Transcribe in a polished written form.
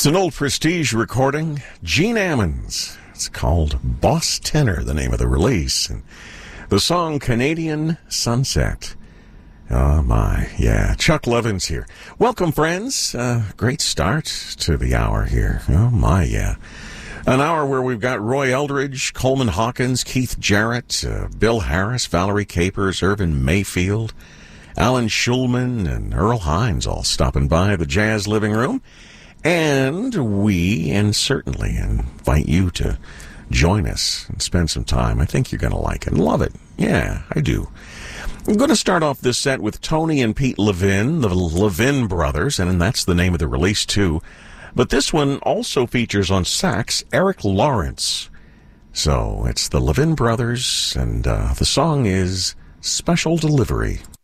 It's an old Prestige recording, Gene Ammons. It's called Boss Tenor, the name of the release. And the song Canadian Sunset. Oh my, yeah. Chuck Levin's here. Welcome, friends. Great start to the hour here. Oh my, yeah. An hour where we've got Roy Eldridge, Coleman Hawkins, Keith Jarrett, Bill Harris, Valerie Capers, Irvin Mayfield, Alan Schulman, and Earl Hines all stopping by the Jazz Living Room. And we, and certainly invite you to join us and spend some time. I think you're going to like it and love it. Yeah, I do. I'm going to start off this set with Tony and Pete Levin, the Levin brothers, and that's the name of the release, too. But this one also features on sax Eric Lawrence. So it's the Levin brothers, and the song is Special Delivery.